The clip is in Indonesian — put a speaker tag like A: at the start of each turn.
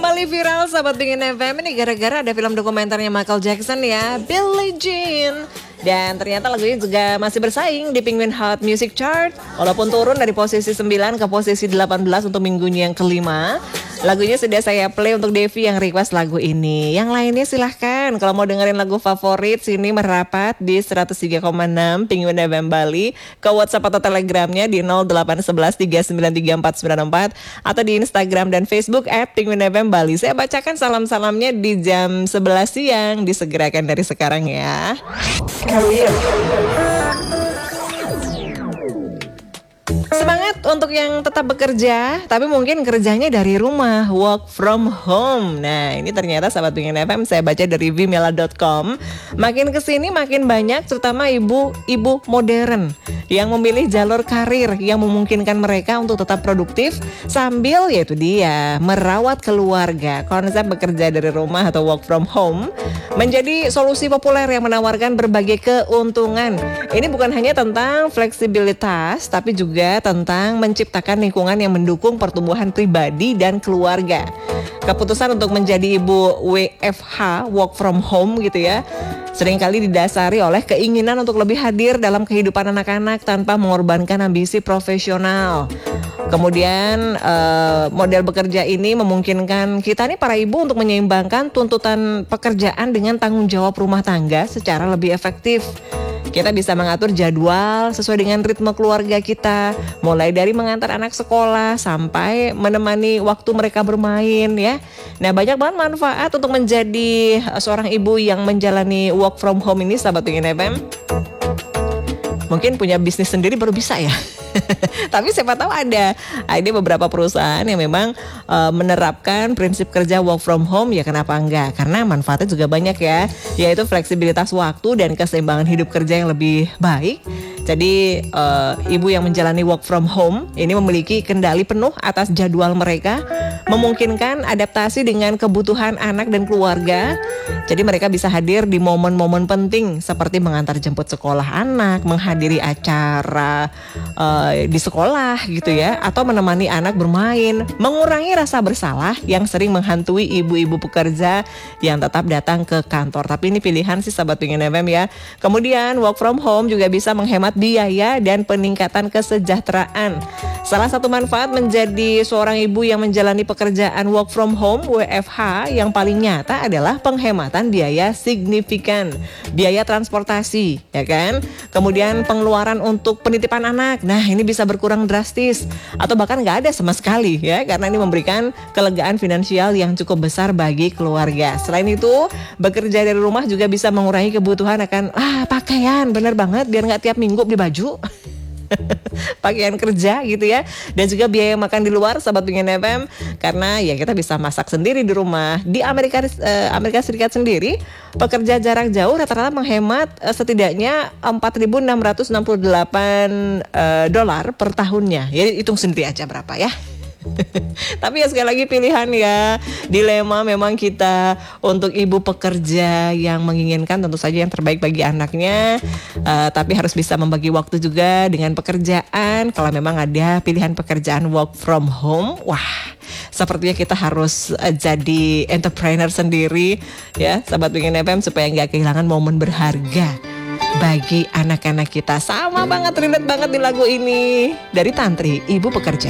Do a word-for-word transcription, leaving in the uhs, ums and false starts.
A: Kembali viral sahabat Pingin F M ini gara-gara ada film dokumenternya Michael Jackson ya, Billie Jean. Dan ternyata lagunya juga masih bersaing di Penguin Hot Music Chart. Walaupun turun dari posisi sembilan ke posisi delapan belas untuk minggunya yang kelima. Lagunya sudah saya play untuk Devi yang request lagu ini. Yang lainnya silahkan kalau mau dengerin lagu favorit sini merapat di seratus tiga koma enam Penguin F M Bali. Ke WhatsApp atau Telegramnya di nol delapan satu satu tiga sembilan tiga empat sembilan empat atau di Instagram dan Facebook at Penguin F M Bali. Saya bacakan salam-salamnya di jam sebelas siang. Disegerakan dari sekarang ya. Career. Semangat untuk yang tetap bekerja, tapi mungkin kerjanya dari rumah, work from home. Nah, ini ternyata sahabat Pengen F M saya baca dari vimela dot com. Makin kesini makin banyak, terutama ibu-ibu modern yang memilih jalur karir yang memungkinkan mereka untuk tetap produktif sambil yaitu dia merawat keluarga. Konsep bekerja dari rumah atau work from home menjadi solusi populer yang menawarkan berbagai keuntungan. Ini bukan hanya tentang fleksibilitas, tapi juga tentang menciptakan lingkungan yang mendukung pertumbuhan pribadi dan keluarga. Keputusan untuk menjadi ibu W F H, work from home gitu ya, seringkali didasari oleh keinginan untuk lebih hadir dalam kehidupan anak-anak tanpa mengorbankan ambisi profesional. Kemudian uh, model bekerja ini memungkinkan kita nih para ibu untuk menyeimbangkan tuntutan pekerjaan dengan tanggung jawab rumah tangga secara lebih efektif. Kita bisa mengatur jadwal sesuai dengan ritme keluarga kita, mulai dari mengantar anak sekolah sampai menemani waktu mereka bermain ya. Nah, banyak banget manfaat untuk menjadi seorang ibu yang menjalani work from home ini sahabat Pengen F M. Mungkin punya bisnis sendiri baru bisa ya. Tapi siapa tahu ada ada beberapa perusahaan yang memang uh, menerapkan prinsip kerja work from home, ya kenapa enggak? Karena manfaatnya juga banyak ya, yaitu fleksibilitas waktu dan keseimbangan hidup kerja yang lebih baik. Jadi uh, ibu yang menjalani work from home ini memiliki kendali penuh atas jadwal mereka, memungkinkan adaptasi dengan kebutuhan anak dan keluarga. Jadi mereka bisa hadir di momen-momen penting seperti mengantar jemput sekolah anak, menghadiri acara uh, di sekolah gitu ya, atau menemani anak bermain, mengurangi rasa bersalah yang sering menghantui ibu-ibu pekerja yang tetap datang ke kantor. Tapi ini pilihan sih sahabat Pengen F M ya. Kemudian work from home juga bisa menghemat biaya dan peningkatan kesejahteraan. Salah satu manfaat menjadi seorang ibu yang menjalani pekerjaan work from home W F H yang paling nyata adalah penghematan biaya signifikan. Biaya transportasi, ya kan? Kemudian pengeluaran untuk penitipan anak. Nah, ini bisa berkurang drastis atau bahkan nggak ada sama sekali ya, karena ini memberikan kelegaan finansial yang cukup besar bagi keluarga. Selain itu, bekerja dari rumah juga bisa mengurangi kebutuhan akan ah pakaian, bener banget, biar nggak tiap minggu beli baju. Pakaian kerja gitu ya. Dan juga biaya makan di luar sahabat Pengen F M, karena ya kita bisa masak sendiri di rumah. Di Amerika eh, Amerika Serikat sendiri, pekerja jarak jauh rata-rata menghemat eh, setidaknya empat ribu enam ratus enam puluh delapan eh, dolar per tahunnya. Ya hitung sendiri aja berapa ya. Tapi ya sekali lagi pilihan ya. Dilema memang kita untuk ibu pekerja yang menginginkan tentu saja yang terbaik bagi anaknya, uh, tapi harus bisa membagi waktu juga dengan pekerjaan. Kalau memang ada pilihan pekerjaan work from home, wah sepertinya kita harus uh, jadi entrepreneur sendiri ya sahabat Pengen F M, supaya nggak kehilangan momen berharga bagi anak-anak kita. Sama banget, relate banget di lagu ini dari Tantri, ibu pekerja.